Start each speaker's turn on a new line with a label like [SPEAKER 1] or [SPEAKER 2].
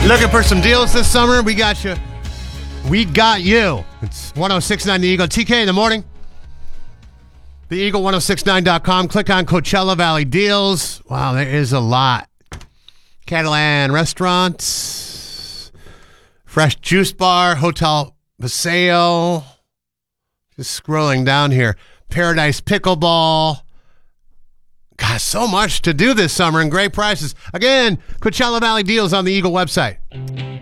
[SPEAKER 1] Looking for some deals this summer? We got you. We got you. It's 1069 The Eagle. TK in the morning. TheEagle1069.com. Click on Coachella Valley deals. Wow, there is a lot. Catalan restaurants, fresh juice bar, Hotel Paseo. Just scrolling down here. Paradise Pickleball. God, so much to do this summer and great prices. Again, Coachella Valley deals on the Eagle website.